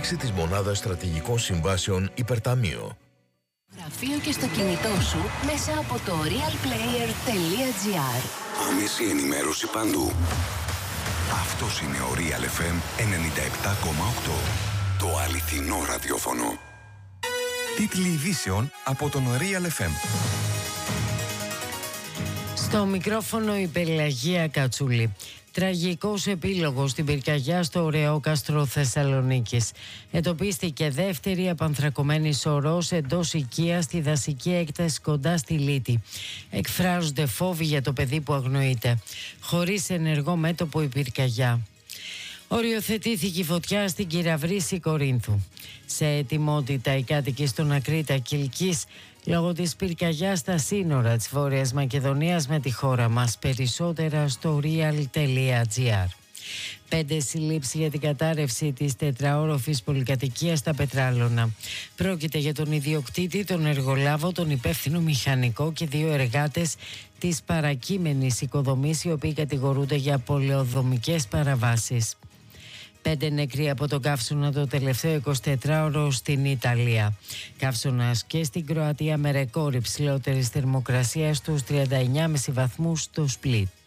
στήριξη της Μονάδας Στρατηγικών Συμβάσεων Υπερταμείο. Γραφείο και στο κινητό σου μέσα από το realplayer.gr. Άμεση ενημέρωση παντού. Αυτός είναι ο Real FM 97,8. Το αληθινό ραδιόφωνο. Τίτλοι ειδήσεων από τον Real FM. Στο μικρόφωνο η Πελαγία Κατσούλη. Τραγικός επίλογος στην πυρκαγιά στο Ωρεόκαστρο Θεσσαλονίκης. Εντοπίστηκε δεύτερη απανθρακωμένη σωρός εντός οικίας στη δασική έκταση κοντά στη Λίτη. Εκφράζονται φόβοι για το παιδί που αγνοείται. Χωρίς ενεργό μέτωπο η πυρκαγιά. Οριοθετήθηκε η φωτιά στην Κυραυρίση Κορίνθου. Σε ετοιμότητα οι κάτοικοι στον Ακρίτα Κιλκής λόγω της πυρκαγιάς στα σύνορα της Βόρειας Μακεδονίας με τη χώρα μας. Περισσότερα στο real.gr. 5 συλλήψεις για την κατάρρευση της τετραόροφης πολυκατοικίας στα Πετράλωνα. Πρόκειται για τον ιδιοκτήτη, τον εργολάβο, τον υπεύθυνο μηχανικό και 2 εργάτες της παρακείμενης οικοδομής, οι οποίοι κατηγορούνται για πολεοδομικές παραβάσεις. 5 νεκροί από τον καύσωνα το τελευταίο 24ωρο στην Ιταλία. Καύσωνας και στην Κροατία με ρεκόρ υψηλότερης θερμοκρασίας στους 39,5 βαθμούς στο Σπλίτ.